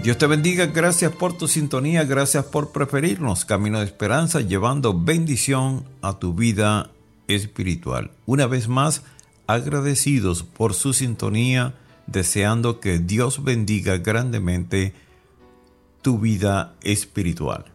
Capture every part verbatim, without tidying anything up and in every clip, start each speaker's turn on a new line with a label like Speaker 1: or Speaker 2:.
Speaker 1: Dios te bendiga, gracias por tu sintonía, gracias por preferirnos. Camino de Esperanza, llevando bendición a tu vida espiritual. Una vez más, agradecidos por su sintonía, deseando que Dios bendiga grandemente tu vida espiritual.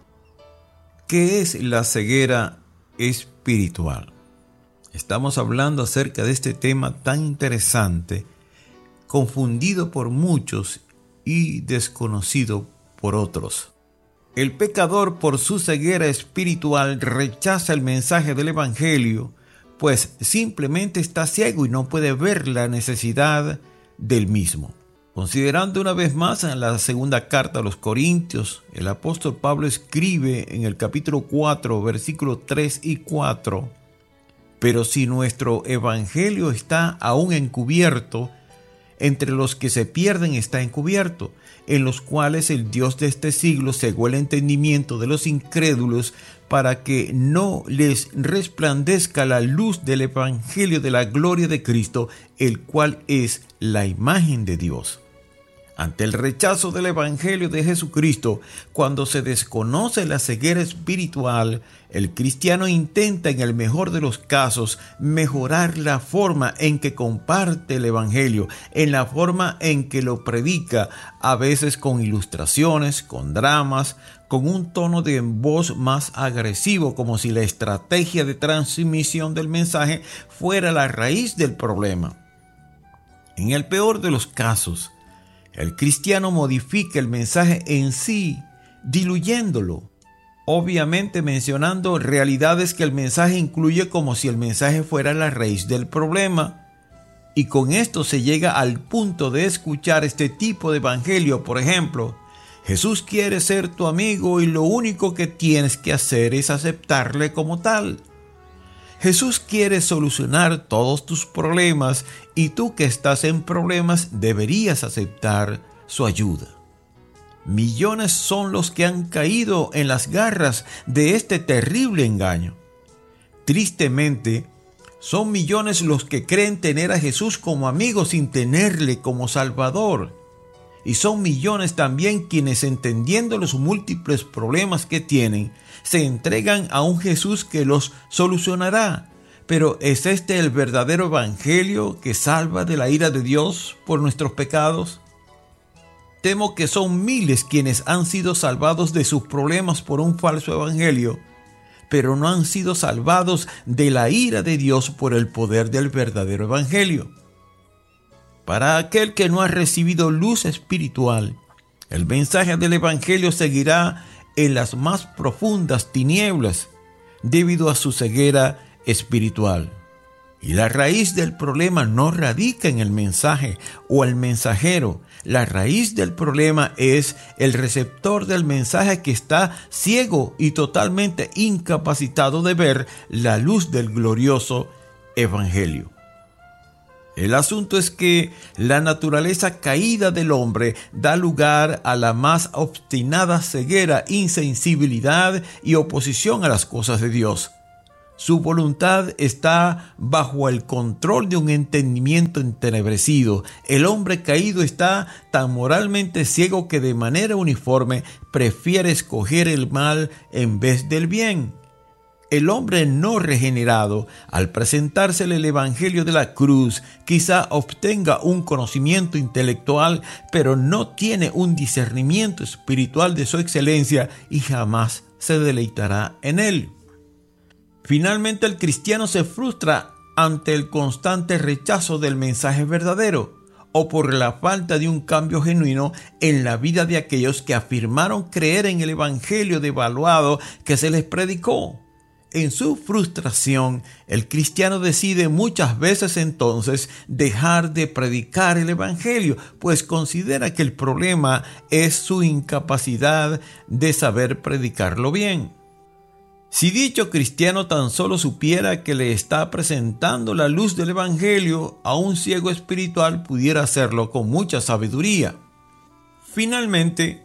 Speaker 1: ¿Qué es la ceguera espiritual? Estamos hablando acerca de este tema tan interesante, confundido por muchos y desconocido por otros. El pecador, por su ceguera espiritual, rechaza el mensaje del Evangelio, pues simplemente está ciego y no puede ver la necesidad del mismo. Considerando una vez más en la segunda carta a los Corintios, el apóstol Pablo escribe en el capítulo cuatro, versículos tres y cuatro: pero si nuestro evangelio está aún encubierto, entre los que se pierden está encubierto, en los cuales el Dios de este siglo cegó el entendimiento de los incrédulos, para que no les resplandezca la luz del evangelio de la gloria de Cristo, el cual es la imagen de Dios. Ante el rechazo del Evangelio de Jesucristo, cuando se desconoce la ceguera espiritual, el cristiano intenta, en el mejor de los casos, mejorar la forma en que comparte el Evangelio, en la forma en que lo predica, a veces con ilustraciones, con dramas, con un tono de voz más agresivo, como si la estrategia de transmisión del mensaje fuera la raíz del problema. En el peor de los casos, el cristiano modifica el mensaje en sí, diluyéndolo, obviamente mencionando realidades que el mensaje incluye como si el mensaje fuera la raíz del problema. Y con esto se llega al punto de escuchar este tipo de evangelio. Por ejemplo, Jesús quiere ser tu amigo y lo único que tienes que hacer es aceptarle como tal. Jesús quiere solucionar todos tus problemas y tú que estás en problemas deberías aceptar su ayuda. Millones son los que han caído en las garras de este terrible engaño. Tristemente, son millones los que creen tener a Jesús como amigo sin tenerle como Salvador. Y son millones también quienes, entendiendo los múltiples problemas que tienen, se entregan a un Jesús que los solucionará. Pero ¿es este el verdadero evangelio que salva de la ira de Dios por nuestros pecados? Temo que son miles quienes han sido salvados de sus problemas por un falso evangelio, pero no han sido salvados de la ira de Dios por el poder del verdadero evangelio. Para aquel que no ha recibido luz espiritual, el mensaje del evangelio seguirá en las más profundas tinieblas debido a su ceguera espiritual. Y la raíz del problema no radica en el mensaje o el mensajero. La raíz del problema es el receptor del mensaje, que está ciego y totalmente incapacitado de ver la luz del glorioso evangelio. El asunto es que la naturaleza caída del hombre da lugar a la más obstinada ceguera, insensibilidad y oposición a las cosas de Dios. Su voluntad está bajo el control de un entendimiento entenebrecido. El hombre caído está tan moralmente ciego que de manera uniforme prefiere escoger el mal en vez del bien. El hombre no regenerado, al presentársele el evangelio de la cruz, quizá obtenga un conocimiento intelectual, pero no tiene un discernimiento espiritual de su excelencia y jamás se deleitará en él. Finalmente, el cristiano se frustra ante el constante rechazo del mensaje verdadero, o por la falta de un cambio genuino en la vida de aquellos que afirmaron creer en el evangelio devaluado que se les predicó. En su frustración, el cristiano decide muchas veces entonces dejar de predicar el evangelio, pues considera que el problema es su incapacidad de saber predicarlo bien. Si dicho cristiano tan solo supiera que le está presentando la luz del evangelio, a un ciego espiritual pudiera hacerlo con mucha sabiduría. Finalmente,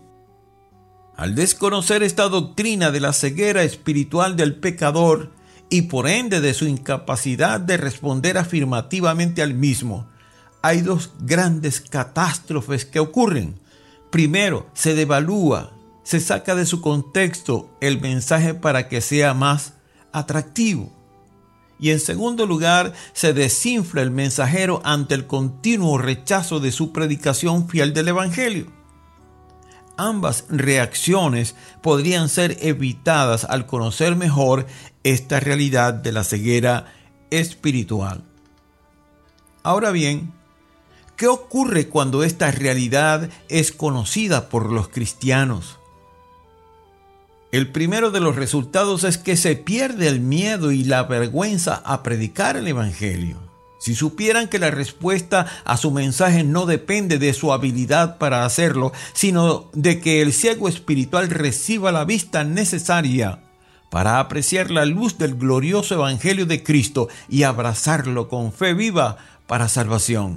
Speaker 1: al desconocer esta doctrina de la ceguera espiritual del pecador y por ende de su incapacidad de responder afirmativamente al mismo, hay dos grandes catástrofes que ocurren. Primero, se devalúa, se saca de su contexto el mensaje para que sea más atractivo. Y en segundo lugar, se desinfla el mensajero ante el continuo rechazo de su predicación fiel del Evangelio. Ambas reacciones podrían ser evitadas al conocer mejor esta realidad de la ceguera espiritual. Ahora bien, ¿qué ocurre cuando esta realidad es conocida por los cristianos? El primero de los resultados es que se pierde el miedo y la vergüenza a predicar el Evangelio. Si supieran que la respuesta a su mensaje no depende de su habilidad para hacerlo, sino de que el ciego espiritual reciba la vista necesaria para apreciar la luz del glorioso Evangelio de Cristo y abrazarlo con fe viva para salvación.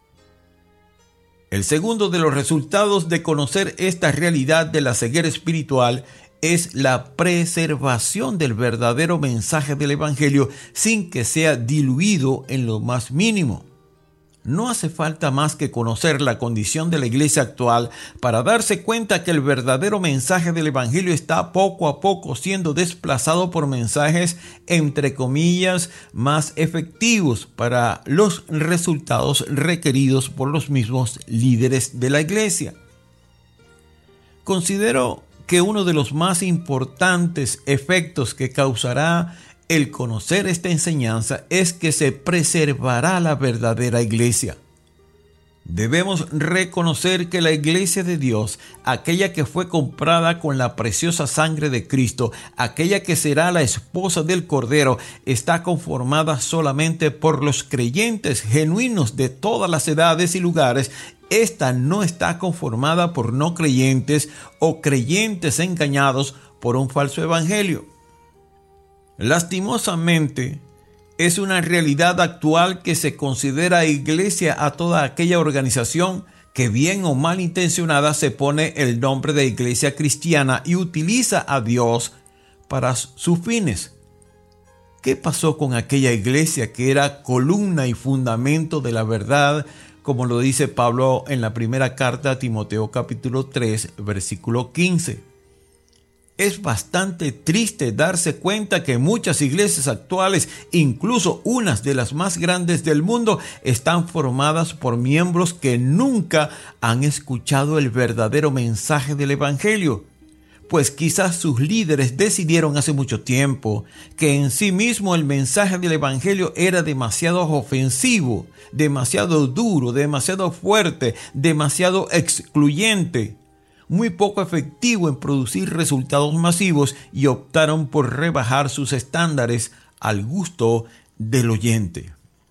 Speaker 1: El segundo de los resultados de conocer esta realidad de la ceguera espiritual es la preservación del verdadero mensaje del Evangelio sin que sea diluido en lo más mínimo. No hace falta más que conocer la condición de la iglesia actual para darse cuenta que el verdadero mensaje del Evangelio está poco a poco siendo desplazado por mensajes, entre comillas, más efectivos para los resultados requeridos por los mismos líderes de la iglesia. Considero que uno de los más importantes efectos que causará el conocer esta enseñanza es que se preservará la verdadera iglesia. Debemos reconocer que la iglesia de Dios, aquella que fue comprada con la preciosa sangre de Cristo, aquella que será la esposa del Cordero, está conformada solamente por los creyentes genuinos de todas las edades y lugares. Esta no está conformada por no creyentes o creyentes engañados por un falso evangelio. Lastimosamente, es una realidad actual que se considera iglesia a toda aquella organización que bien o mal intencionada se pone el nombre de iglesia cristiana y utiliza a Dios para sus fines. ¿Qué pasó con aquella iglesia que era columna y fundamento de la verdad, como lo dice Pablo en la primera carta a Timoteo capítulo tres, versículo quince? Es bastante triste darse cuenta que muchas iglesias actuales, incluso unas de las más grandes del mundo, están formadas por miembros que nunca han escuchado el verdadero mensaje del Evangelio. Pues quizás sus líderes decidieron hace mucho tiempo que en sí mismo el mensaje del Evangelio era demasiado ofensivo, demasiado duro, demasiado fuerte, demasiado excluyente, muy poco efectivo en producir resultados masivos, y optaron por rebajar sus estándares al gusto del oyente.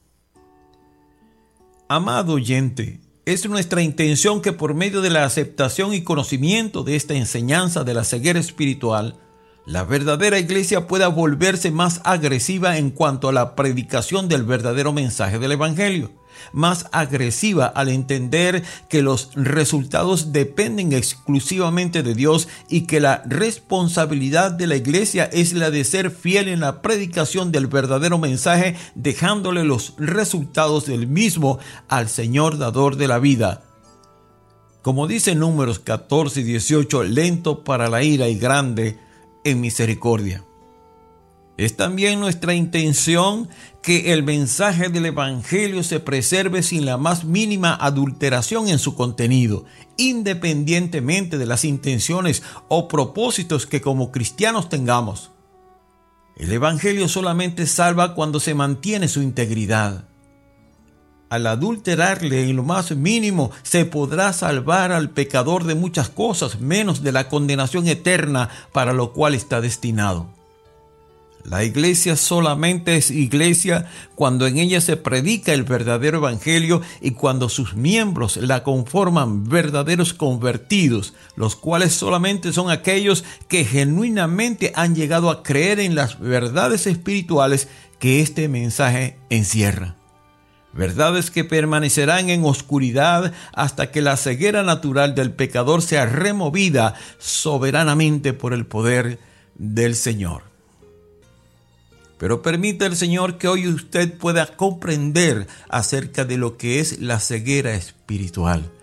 Speaker 1: Amado oyente, es nuestra intención que por medio de la aceptación y conocimiento de esta enseñanza de la ceguera espiritual, la verdadera iglesia pueda volverse más agresiva en cuanto a la predicación del verdadero mensaje del Evangelio, más agresiva al entender que los resultados dependen exclusivamente de Dios y que la responsabilidad de la iglesia es la de ser fiel en la predicación del verdadero mensaje, dejándole los resultados del mismo al Señor dador de la vida. Como dice Números catorce y dieciocho, lento para la ira y grande en misericordia. Es también nuestra intención que el mensaje del Evangelio se preserve sin la más mínima adulteración en su contenido, independientemente de las intenciones o propósitos que como cristianos tengamos. El Evangelio solamente salva cuando se mantiene su integridad. Al adulterarle en lo más mínimo, se podrá salvar al pecador de muchas cosas, menos de la condenación eterna para lo cual está destinado. La iglesia solamente es iglesia cuando en ella se predica el verdadero evangelio y cuando sus miembros la conforman verdaderos convertidos, los cuales solamente son aquellos que genuinamente han llegado a creer en las verdades espirituales que este mensaje encierra. Verdades que permanecerán en oscuridad hasta que la ceguera natural del pecador sea removida soberanamente por el poder del Señor. Pero permita el Señor que hoy usted pueda comprender acerca de lo que es la ceguera espiritual.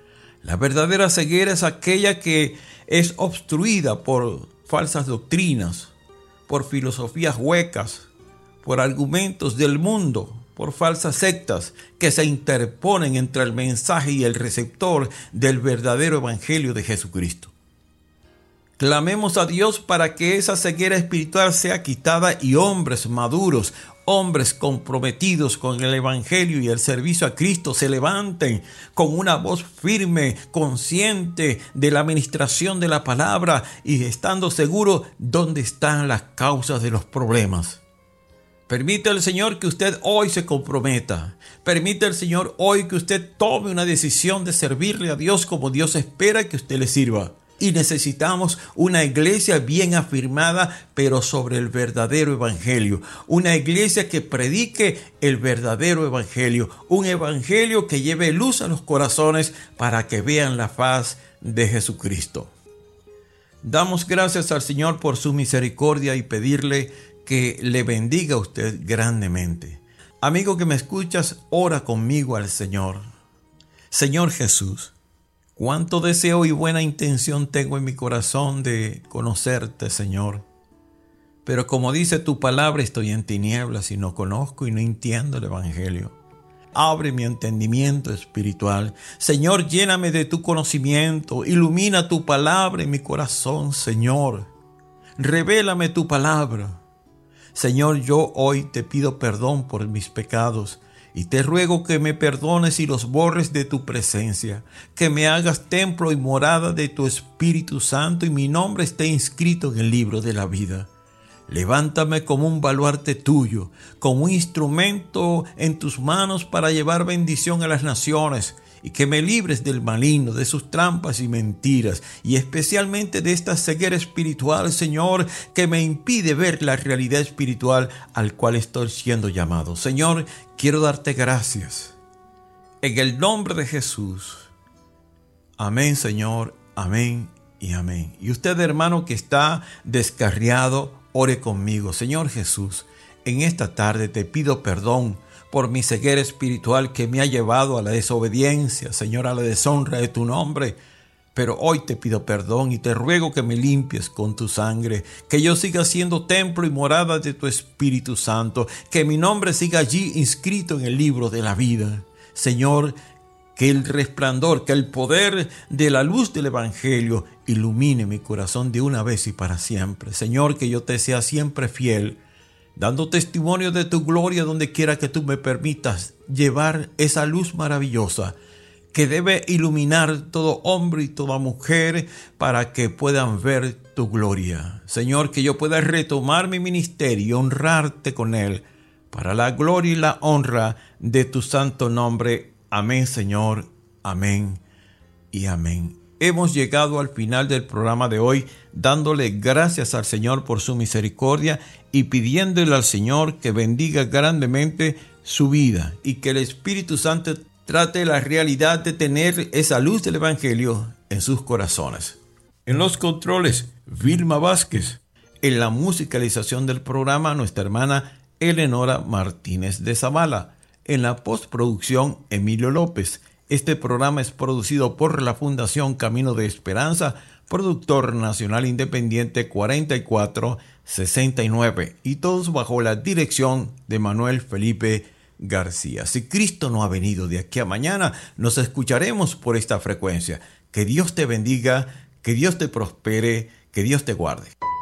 Speaker 1: La verdadera ceguera es aquella que es obstruida por falsas doctrinas, por filosofías huecas, por argumentos del mundo, por falsas sectas que se interponen entre el mensaje y el receptor del verdadero evangelio de Jesucristo. Clamemos a Dios para que esa ceguera espiritual sea quitada y hombres maduros, hombres comprometidos con el evangelio y el servicio a Cristo se levanten con una voz firme, consciente de la administración de la palabra y estando seguros dónde están las causas de los problemas. Permite el Señor que usted hoy se comprometa. Permite el Señor hoy que usted tome una decisión de servirle a Dios como Dios espera que usted le sirva. Y necesitamos una iglesia bien afirmada, pero sobre el verdadero evangelio. Una iglesia que predique el verdadero evangelio. Un evangelio que lleve luz a los corazones para que vean la faz de Jesucristo. Damos gracias al Señor por su misericordia y pedirle que le bendiga a usted grandemente. Amigo que me escuchas, ora conmigo al Señor. Señor Jesús, cuánto deseo y buena intención tengo en mi corazón de conocerte, Señor. Pero como dice tu palabra, estoy en tinieblas y no conozco y no entiendo el evangelio. Abre mi entendimiento espiritual. Señor, lléname de tu conocimiento. Ilumina tu palabra en mi corazón, Señor. Revélame tu palabra. Señor, yo hoy te pido perdón por mis pecados y te ruego que me perdones y los borres de tu presencia, que me hagas templo y morada de tu Espíritu Santo y mi nombre esté inscrito en el libro de la vida. Levántame como un baluarte tuyo, como un instrumento en tus manos para llevar bendición a las naciones, y que me libres del maligno, de sus trampas y mentiras, y especialmente de esta ceguera espiritual, Señor, que me impide ver la realidad espiritual al cual estoy siendo llamado. Señor, quiero darte gracias. En el nombre de Jesús. Amén, Señor. Amén y amén. Y usted, hermano, que está descarriado, ore conmigo. Señor Jesús, en esta tarde te pido perdón por mi ceguera espiritual que me ha llevado a la desobediencia, Señor, a la deshonra de tu nombre. Pero hoy te pido perdón y te ruego que me limpies con tu sangre, que yo siga siendo templo y morada de tu Espíritu Santo, que mi nombre siga allí inscrito en el libro de la vida. Señor, que el resplandor, que el poder de la luz del Evangelio ilumine mi corazón de una vez y para siempre. Señor, que yo te sea siempre fiel, dando testimonio de tu gloria donde quiera que tú me permitas llevar esa luz maravillosa que debe iluminar todo hombre y toda mujer para que puedan ver tu gloria. Señor, que yo pueda retomar mi ministerio y honrarte con él para la gloria y la honra de tu santo nombre. Amén, Señor. Amén y amén. Hemos llegado al final del programa de hoy, dándole gracias al Señor por su misericordia y pidiéndole al Señor que bendiga grandemente su vida y que el Espíritu Santo trate la realidad de tener esa luz del Evangelio en sus corazones. En los controles, Vilma Vázquez. En la musicalización del programa, nuestra hermana Eleonora Martínez de Zavala. En la postproducción, Emilio López. Este programa es producido por la Fundación Camino de Esperanza, productor nacional independiente cuarenta y cuatro sesenta y nueve, y todos bajo la dirección de Manuel Felipe García. Si Cristo no ha venido de aquí a mañana, nos escucharemos por esta frecuencia. Que Dios te bendiga, que Dios te prospere, que Dios te guarde.